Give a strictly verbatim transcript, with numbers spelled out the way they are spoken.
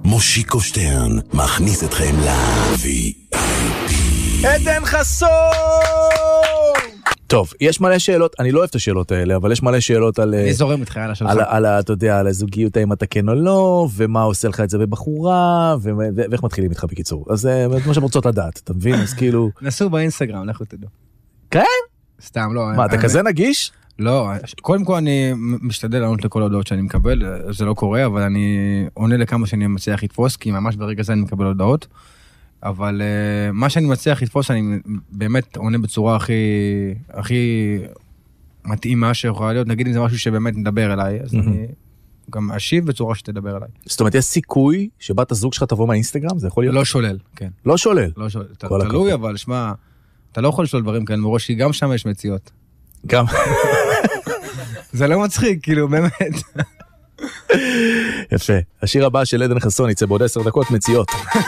מושיקו שטרן מכניס אתכם ל-וי איי פי. עדן חסון! טוב, יש מלא שאלות, אני לא אוהב את השאלות האלה, אבל יש מלא שאלות על... אני זורם איתך, על השאלות. על, על, אתה יודע, על הזוגיות, האם אתה כן או לא, ומה עושה לך את זה בבחורה, ו- ו- ואיך מתחילים איתך בקיצור. אז זה מה שהן רוצות לדעת, אתה מבין? אז כאילו... נסו באינסטגרם, לכו תדעו. כן? סתם, לא. מה, אתה אני... כזה נגיש? לא, קודם כל אני משתדל לענות לכל הודעות שאני מקבל, זה לא קורה, אבל אני עונה לכמה שאני מצליח לתפוס, כי ממש ברגע זה אני מקבל הודעות. אבל uh, מה שאני מצליח לתפוס, אני באמת עונה בצורה הכי, הכי מתאימה שיכולה להיות. נגיד אם זה משהו שבאמת נדבר אליי, אז mm-hmm. אני גם אשיב בצורה שתדבר אליי. זאת אומרת, יש סיכוי שבת הזוג שלך תבוא מהאינסטגרם? זה יכול להיות? לא שולל, כן. לא שולל? לא שולל. ת, תלוי, אבל שמה, אתה לא יכול לשאול דברים כאלה מראש, כי גם שם יש מציאות. גם. זה לא מצחיק, כאילו, באמת. יפה. השיר הבא של עדן חסון יצא בעוד עשר דקות, מציאות.